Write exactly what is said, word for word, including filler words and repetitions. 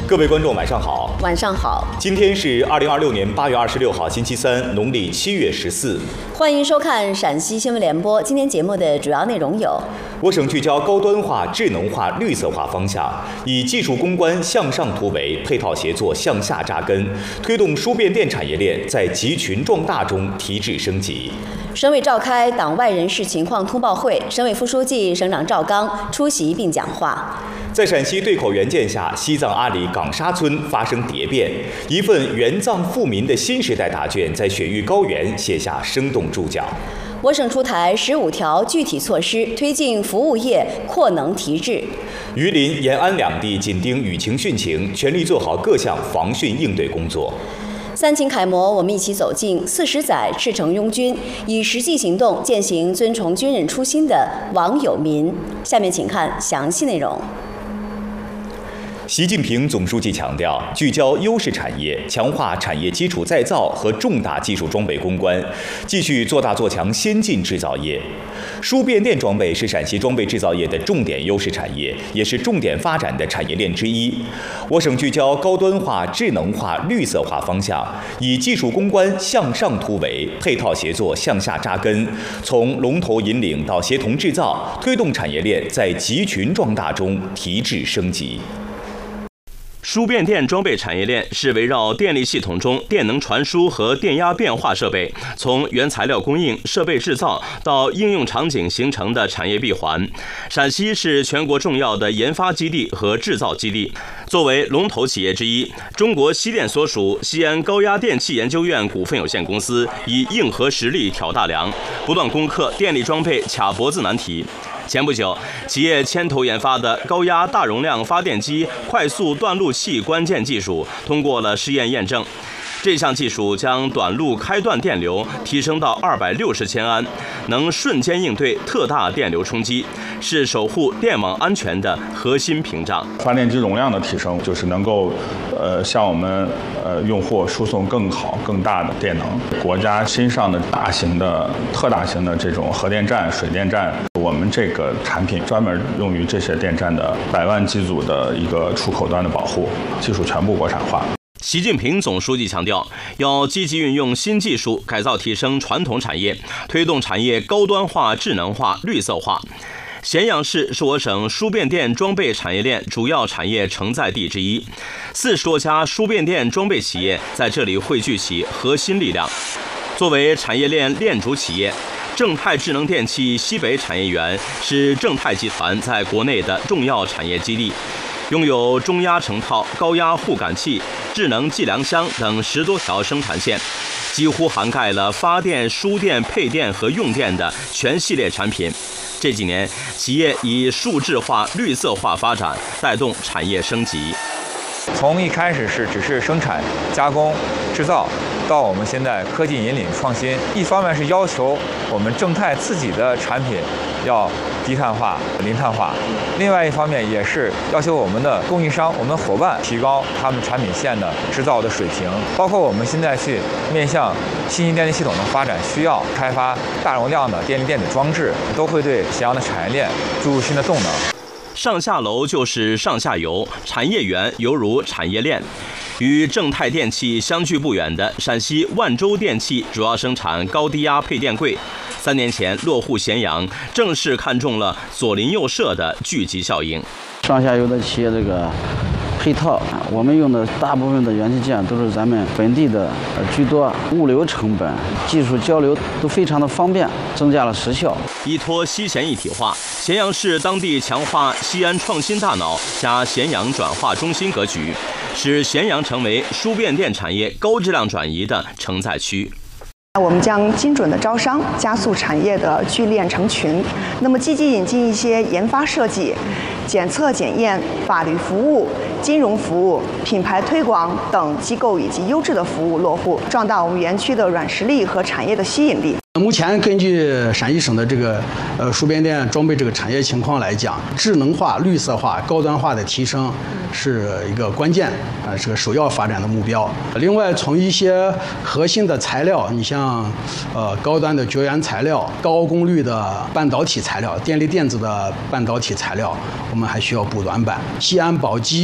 各位观众，晚上好。 晚上好。 今天是二零二六年八月二十六号，星期三，农历七月十四。 欢迎收看陕西新闻联播。今天节目的主要内容有： 我省聚焦高端化、智能化、绿色化方向，以技术攻关向上突围，配套协作向下扎根，推动输变电产业链在集群壮大中提质升级。 省委召开党外人事情况通报会，省委副书记、省长赵刚出席并讲话。 在陕西对口援建下，西藏阿里岗沙村发生蝶变，一份援藏富民的新时代答卷在雪域高原写下生动注脚。 我省出台十五条具体措施，推进服务业扩能提质。 榆林、延安两地紧盯舆情汛情，全力做好各项防汛应对工作。 三秦楷模，我们一起走进四十载赤诚拥军，以实际行动践行尊崇军人初心的王友民。下面请看详细内容。 习近平总书记强调，聚焦优势产业，强化产业基础再造和重大技术装备攻关，继续做大做强先进制造业。输变电装备是陕西装备制造业的重点优势产业，也是重点发展的产业链之一。我省聚焦高端化、智能化、绿色化方向，以技术攻关向上突围，配套协作向下扎根，从龙头引领到协同制造，推动产业链在集群壮大中提质升级。 输变电装备产业链是围绕电力系统中电能传输和电压变化设备，从原材料供应、设备制造到应用场景形成的产业闭环。陕西是全国重要的研发基地和制造基地。作为龙头企业之一，中国西电所属西安高压电气研究院股份有限公司以硬核实力挑大梁，不断攻克电力装备卡脖子难题。前不久，企业牵头研发的高压大容量发电机快速断路器关键技术通过了试验验证。这项技术将短路开断电流提升到二百六十千安，能瞬间应对特大电流冲击，是守护电网安全的核心屏障。 发电机容量的提升，就是能够呃向我们呃用户输送更好、更大的电能。国家新上的大型的、特大型的这种核电站、水电站，我们这个产品专门用于这些电站的百万机组的一个出口端的保护，技术全部国产化。 习近平总书记强调，要积极运用新技术改造提升传统产业，推动产业高端化、智能化、绿色化。咸阳市是我省输变电装备产业链主要产业承载地之一，四十多家输变电装备企业在这里汇聚起核心力量。作为产业链链主企业，正泰智能电器西北产业园是正泰集团在国内的重要产业基地，拥有中压成套、高压护感器、智能计量箱等十多条生产线，几乎涵盖了发电、输电、配电和用电的全系列产品。这几年，企业以数字化、绿色化发展，带动产业升级。 从一开始是只是生产、加工、制造，到我们现在科技引领创新，一方面是要求我们正泰自己的产品要低碳化、零碳化，另外一方面也是要求我们的供应商、我们伙伴提高他们产品线的制造的水平，包括我们现在去面向新型电力系统的发展需要，开发大容量的电力电子装置，都会对咸阳的产业链注入新的动能。 上下楼就是上下游，产业园犹如产业链。与正泰电器相距不远的陕西万州电器主要生产高低压配电柜，三年前落户咸阳，正式看中了左邻右舍的聚集效应。 上下游的企业这个配套，我们用的大部分的元器件都是咱们本地的居多，物流成本、技术交流都非常的方便，增加了时效。 依托西咸一体化，咸阳市当地强化西安创新大脑加咸阳转化中心格局，使咸阳成为输变电产业高质量转移的承载区。 我们将精准的招商，加速产业的聚链成群。那么，积极引进一些研发设计、检测检验、法律服务、金融服务、品牌推广等机构以及优质的服务落户，壮大我们园区的软实力和产业的吸引力。 目前根据陕西省的这个呃输变电装备这个产业情况来讲，智能化、绿色化、高端化的提升是一个关键啊，是个首要发展的目标。另外，从一些核心的材料，你像呃高端的绝缘材料、高功率的半导体材料、电力电子的半导体材料，我们还需要补短板。西安宝鸡